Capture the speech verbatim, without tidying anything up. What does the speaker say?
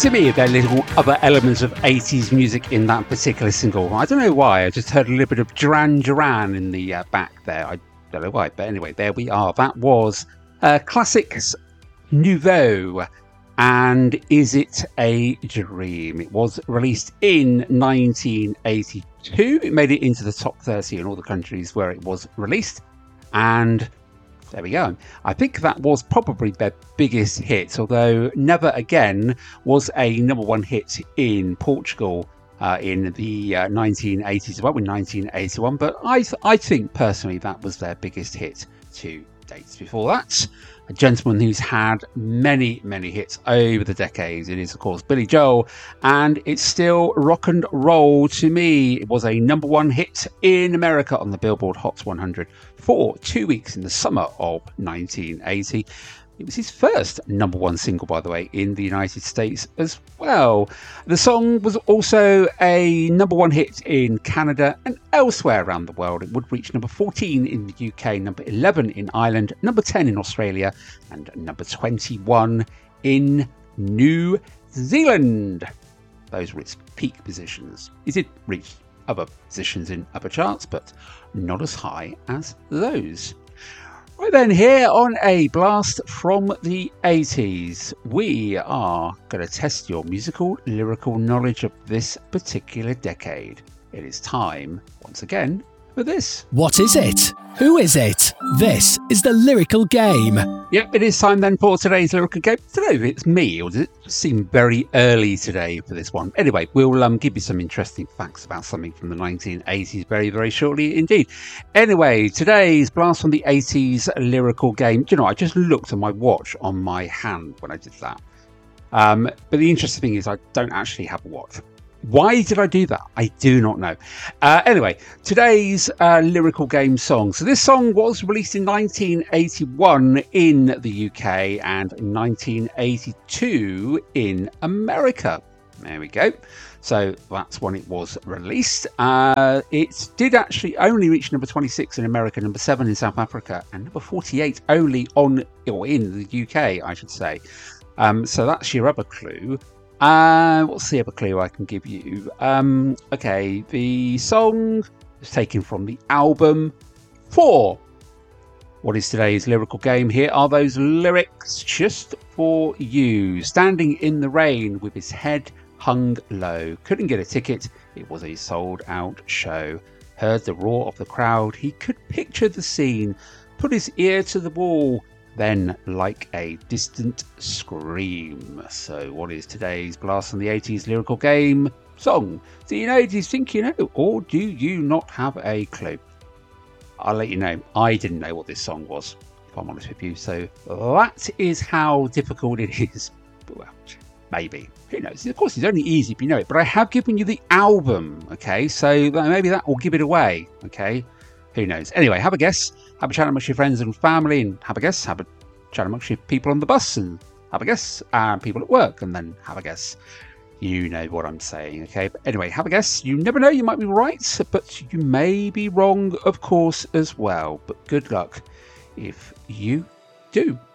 to me, there are little other elements of eighties music in that particular single. I don't know why. I just heard a little bit of Duran Duran in the uh, back there. I don't know why, but anyway, there we are. That was uh, Classics Nouveau and Is It a Dream? It was released in nineteen eighty-two. It made it into the top thirty in all the countries where it was released, and there we go. I think that was probably their biggest hit, although Never Again was a number one hit in Portugal uh, in the uh, nineteen eighties, well, in nineteen eighty-one. But I, th- I think personally that was their biggest hit to date. Before that, a gentleman who's had many, many hits over the decades. It is, of course, Billy Joel, and it's still rock and roll to me. It was a number one hit in America on the Billboard Hot one hundred for two weeks in the summer of nineteen eighty. It was his first number one single, by the way, in the United States as well. The song was also a number one hit in Canada and elsewhere around the world. It would reach number fourteen in the U K, number eleven in Ireland, number ten in Australia, and number twenty-one in New Zealand. Those were its peak positions. It did reach other positions in other charts, but not as high as those. Right then, here on A Blast from the eighties, we are going to test your musical lyrical knowledge of this particular decade. It is time, once again, for this. What is it? Who is it? This is the Lyrical Game. Yep, it is time then for today's Lyrical Game. Today it's me, or does it seem very early today for this one? Anyway, we'll um, give you some interesting facts about something from the nineteen eighties very, very shortly indeed. Anyway, today's Blast from the eighties Lyrical Game. Do you know, I just looked at my watch on my hand when I did that. Um, but the interesting thing is I don't actually have a watch. Why did I do that? I do not know. Uh, anyway, today's uh, lyrical game song. So this song was released in nineteen eighty-one in the U K and nineteen eighty-two in America. There we go. So that's when it was released. Uh, it did actually only reach number twenty-six in America, number seven in South Africa, and number forty-eight only on or in the U K, I should say. Um, so that's your other clue. Uh, what's the other clue I can give you? Um, okay, the song is taken from the album Four. What is today's lyrical game? Here are those lyrics just for you. Standing in the rain with his head hung low. Couldn't get a ticket. It was a sold out show. Heard the roar of the crowd. He could picture the scene. Put his ear to the wall. Then, like a distant scream. So, what is today's Blast from the eighties lyrical game song? Do you know, do you think you know, or do you not have a clue? I'll let you know. I didn't know what this song was, if I'm honest with you. So, that is how difficult it is. Well, maybe. Who knows? Of course, it's only easy if you know it. But I have given you the album, okay? So, maybe that will give it away, okay? Who knows? Anyway, have a guess. Have a chat amongst your friends and family, and have a guess. Have a chat amongst your people on the bus, and have a guess. And people at work, and then have a guess. You know what I'm saying, okay? But anyway, have a guess. You never know. You might be right, but you may be wrong, of course, as well. But good luck if you do.